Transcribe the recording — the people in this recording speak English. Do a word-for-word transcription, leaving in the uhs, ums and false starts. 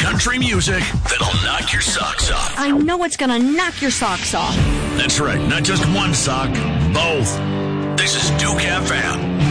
country music that'll knock your socks off. I know it's going to knock your socks off. That's right. Not just one sock, both. This is Duke F M.